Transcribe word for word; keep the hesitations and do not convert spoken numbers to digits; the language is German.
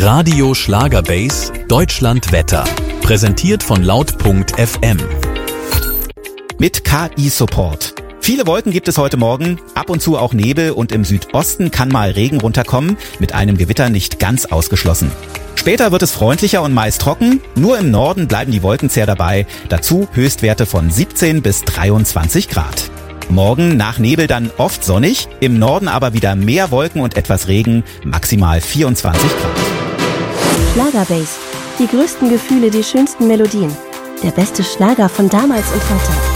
Radio Schlagerbase Deutschland Wetter. Präsentiert von laut Punkt F M. Mit K I-Support. Viele Wolken gibt es heute Morgen, ab und zu auch Nebel und im Südosten kann mal Regen runterkommen, mit einem Gewitter nicht ganz ausgeschlossen. Später wird es freundlicher und meist trocken, nur im Norden bleiben die Wolken zäh dabei, dazu Höchstwerte von siebzehn bis dreiundzwanzig Grad. Morgen nach Nebel dann oft sonnig, im Norden aber wieder mehr Wolken und etwas Regen, maximal vierundzwanzig Grad. Schlagerbase. Die größten Gefühle, die schönsten Melodien. Der beste Schlager von damals und heute.